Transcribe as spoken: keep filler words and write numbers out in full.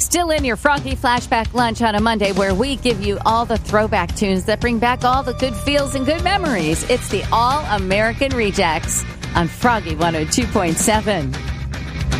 Still in your Froggy Flashback Lunch on a Monday, where we give you all the throwback tunes that bring back all the good feels and good memories. It's the All American Rejects on Froggy one oh two point seven.